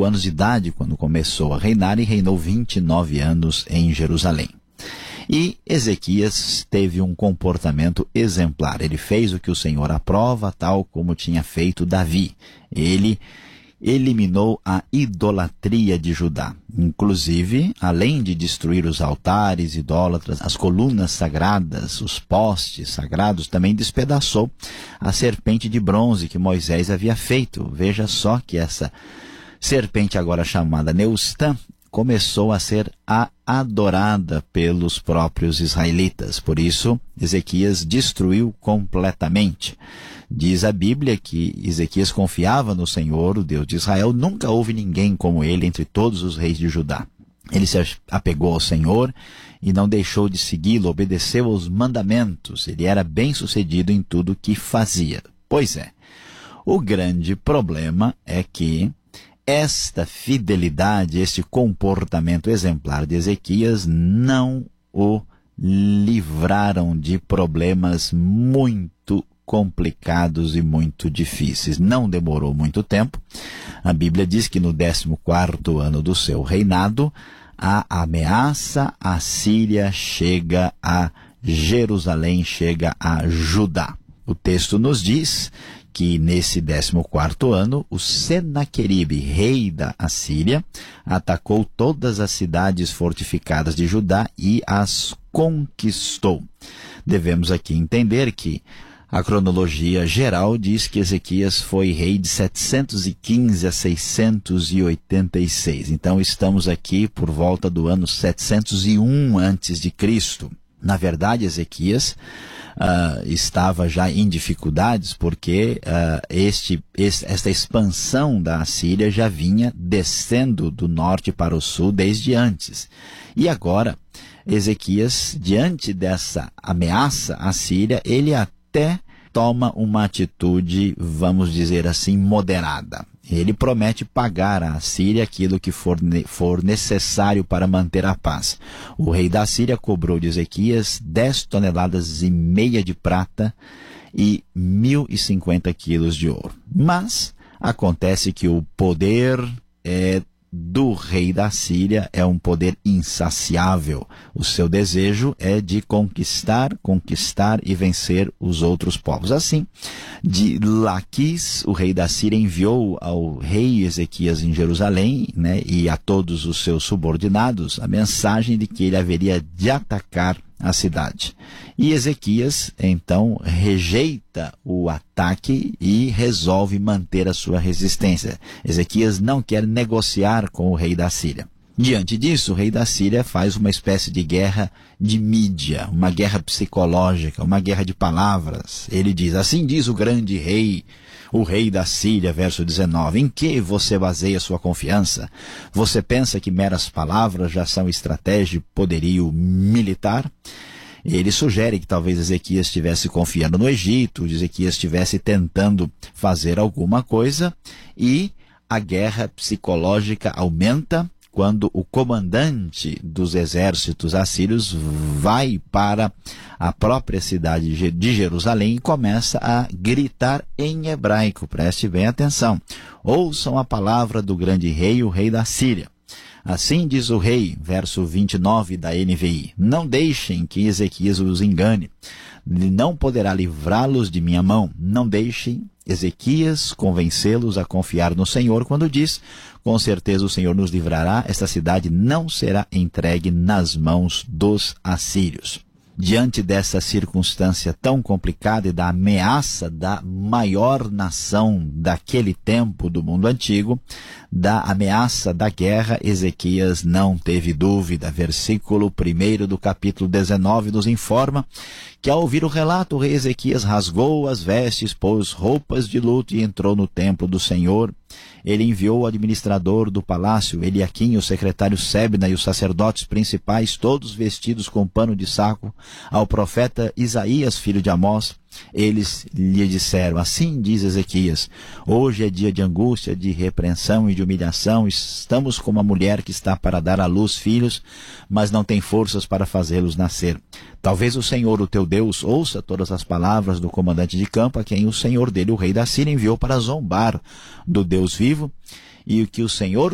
anos de idade quando começou a reinar e reinou 29 anos em Jerusalém. E Ezequias teve um comportamento exemplar. Ele fez o que o Senhor aprova, tal como tinha feito Davi. Ele eliminou a idolatria de Judá. Inclusive, além de destruir os altares idólatras, as colunas sagradas, os postes sagrados, também despedaçou a serpente de bronze que Moisés havia feito. Veja só que essa serpente, agora chamada Neustã, começou a ser adorada pelos próprios israelitas. Por isso, Ezequias destruiu completamente. Diz a Bíblia que Ezequias confiava no Senhor, o Deus de Israel. Nunca houve ninguém como ele entre todos os reis de Judá. Ele se apegou ao Senhor e não deixou de segui-lo, obedeceu aos mandamentos. Ele era bem-sucedido em tudo que fazia. Pois é, o grande problema é que esta fidelidade, este comportamento exemplar de Ezequias não o livraram de problemas muito complicados e muito difíceis. Não demorou muito tempo. A Bíblia diz que no 14º ano do seu reinado, a ameaça assíria chega a Jerusalém, chega a Judá. O texto nos diz que nesse 14º ano, o Senaqueribe, rei da Assíria, atacou todas as cidades fortificadas de Judá e as conquistou. Devemos aqui entender que a cronologia geral diz que Ezequias foi rei de 715 a 686. Então estamos aqui por volta do ano 701 a.C. Na verdade, Ezequias estava já em dificuldades porque esta expansão da Assíria já vinha descendo do norte para o sul desde antes. E agora, Ezequias, diante dessa ameaça assíria, ele até toma uma atitude, vamos dizer assim, moderada. Ele promete pagar à Assíria aquilo que for necessário para manter a paz. O rei da Assíria cobrou de Ezequias 10,5 toneladas de prata e 1.050 quilos de ouro. Mas acontece que o poder do rei da Síria é um poder insaciável. O seu desejo é de conquistar e vencer os outros povos. Assim, de Laquis, o rei da Síria enviou ao rei Ezequias em Jerusalém, e a todos os seus subordinados a mensagem de que ele haveria de atacar a cidade. E Ezequias, então, rejeita o ataque e resolve manter a sua resistência. Ezequias não quer negociar com o rei da Síria. Diante disso, o rei da Síria faz uma espécie de guerra de mídia, uma guerra psicológica, uma guerra de palavras. Ele diz, assim diz o grande rei, o rei da Síria, verso 19, em que você baseia sua confiança? Você pensa que meras palavras já são estratégia e poderio militar? Ele sugere que talvez Ezequias estivesse confiando no Egito, Ezequias estivesse tentando fazer alguma coisa, e a guerra psicológica aumenta quando o comandante dos exércitos assírios vai para a própria cidade de Jerusalém e começa a gritar em hebraico. Preste bem atenção. Ouçam a palavra do grande rei, o rei da Síria. Assim diz o rei, verso 29 da NVI, não deixem que Ezequias os engane, ele não poderá livrá-los de minha mão, não deixem Ezequias convencê-los a confiar no Senhor quando diz, com certeza o Senhor nos livrará, esta cidade não será entregue nas mãos dos assírios. Diante dessa circunstância tão complicada e da ameaça da maior nação daquele tempo do mundo antigo, da ameaça da guerra, Ezequias não teve dúvida. Versículo 1 do capítulo 19 nos informa que ao ouvir o relato, o rei Ezequias rasgou as vestes, pôs roupas de luto e entrou no templo do Senhor. Ele enviou o administrador do palácio, Eliaquim, o secretário Sebna e os sacerdotes principais, todos vestidos com pano de saco, ao profeta Isaías, filho de Amós. Eles lhe disseram, assim diz Ezequias, hoje é dia de angústia, de repreensão e de humilhação, estamos como a mulher que está para dar à luz filhos, mas não tem forças para fazê-los nascer. Talvez o Senhor, o teu Deus, ouça todas as palavras do comandante de campo, a quem o Senhor dele, o rei da Síria, enviou para zombar do Deus vivo, e o que o Senhor